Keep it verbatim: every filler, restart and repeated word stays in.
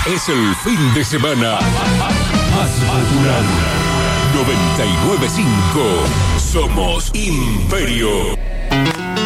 Es el fin de semana más popular. noventa y nueve punto cinco. Somos Imperio.